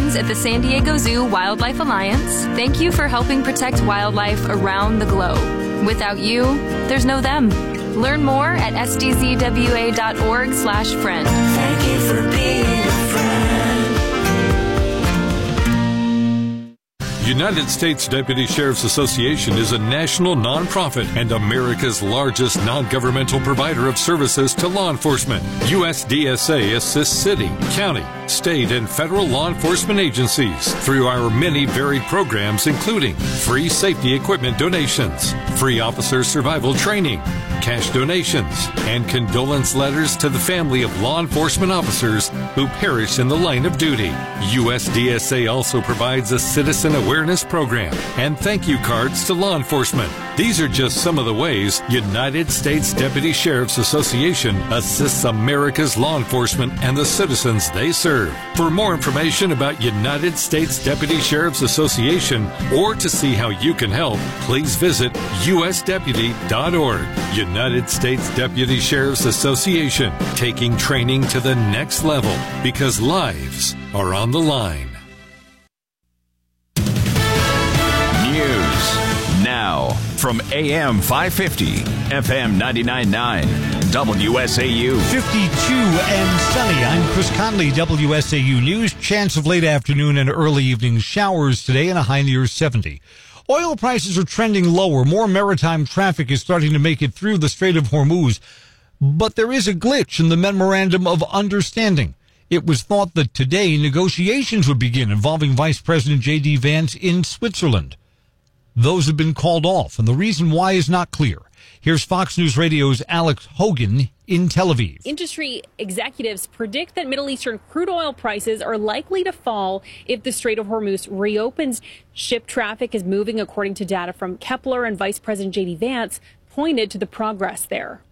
friends at the San Diego Zoo Wildlife Alliance, thank you for helping protect wildlife around the globe. Without you, there's no them. Learn more at sdzwa.org/friend. Thank you for being a friend. United States Deputy Sheriff's Association is a national nonprofit and America's largest non-governmental provider of services to law enforcement. USDSA assists city, county, state, and federal law enforcement agencies through our many varied programs, including free safety equipment donations, free officer survival training, cash donations, and condolence letters to the family of law enforcement officers who perished in the line of duty. USDSA also provides a citizen awareness program and thank you cards to law enforcement. These are just some of the ways United States Deputy Sheriff's Association assists America's law enforcement and the citizens they serve. For more information about United States Deputy Sheriff's Association or to see how you can help, please visit usdeputy.org. United States Deputy Sheriff's Association, taking training to the next level because lives are on the line. News now from AM 550, FM 99.9, WSAU. 52 and sunny. I'm Chris Conley, WSAU News. Chance of late afternoon and early evening showers today and a high near 70. Oil prices are trending lower. More maritime traffic is starting to make it through the Strait of Hormuz. But there is a glitch in the Memorandum of Understanding. It was thought that today negotiations would begin involving Vice President J.D. Vance in Switzerland. Those have been called off, and the reason why is not clear. Here's Fox News Radio's Alex Hogan in Tel Aviv. Industry executives predict that Middle Eastern crude oil prices are likely to fall if the Strait of Hormuz reopens. Ship traffic is moving, according to data from Kepler, and Vice President J.D. Vance pointed to the progress there.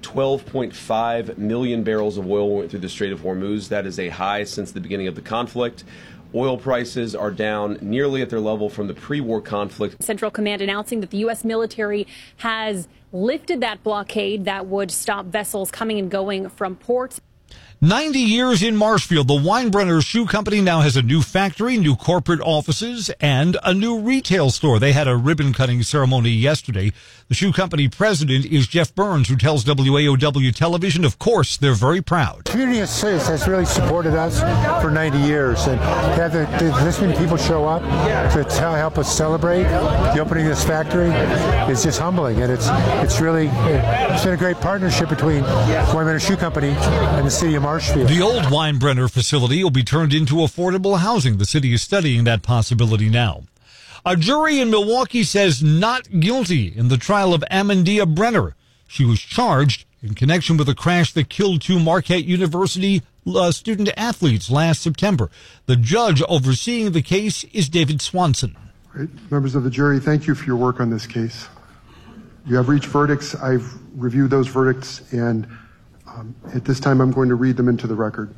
12.5 million barrels of oil went through the Strait of Hormuz. That is a high since the beginning of the conflict. Oil prices are down nearly at their level from the pre-war conflict. Central Command announcing that the U.S. military has lifted that blockade that would stop vessels coming and going from ports. 90 years in Marshfield, the Weinbrenner Shoe Company now has a new factory, new corporate offices, and a new retail store. They had a ribbon-cutting ceremony yesterday. The shoe company president is Jeff Burns, who tells WAOW Television, of course, they're very proud. The community has really supported us for 90 years, and to have this many people show up to help us celebrate the opening of this factory is just humbling, and it's been a great partnership between Weinbrenner Shoe Company and the city of Marshfield. The old Weinbrenner facility will be turned into affordable housing. The city is studying that possibility now. A jury in Milwaukee says not guilty in the trial of Amandia Brenner. She was charged in connection with a crash that killed two Marquette University student athletes last September. The judge overseeing the case is David Swanson. Right. Members of the jury, thank you for your work on this case. You have reached verdicts. I've reviewed those verdicts, and at this time, I'm going to read them into the record.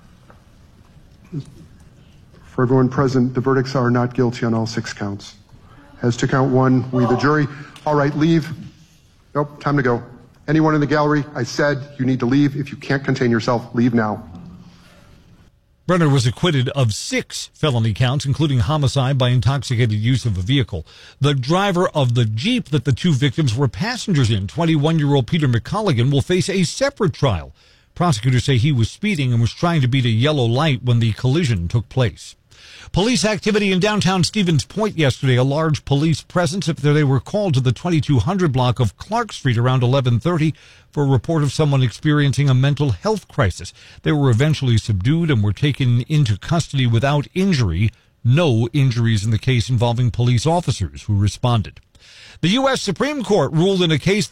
For everyone present, the verdicts are not guilty on all 6 counts. As to count 1, we, the jury, all right, leave. Nope, time to go. Anyone in the gallery, I said you need to leave. If you can't contain yourself, leave now. Brenner was acquitted of 6 felony counts, including homicide by intoxicated use of a vehicle. The driver of the Jeep that the 2 victims were passengers in, 21-year-old Peter McColligan, will face a separate trial. Prosecutors say he was speeding and was trying to beat a yellow light when the collision took place. Police activity in downtown Stevens Point yesterday. A large police presence after they were called to the 2200 block of Clark Street around 11:30 for a report of someone experiencing a mental health crisis. They were eventually subdued and were taken into custody without injury. No injuries in the case involving police officers who responded. The U.S. Supreme Court ruled in a case